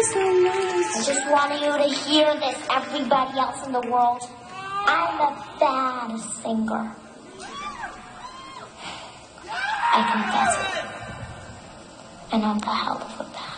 so much. I just wanted you to hear this, everybody else in the world. I'm the baddest singer. I confess it. And I'm the hell of a bad.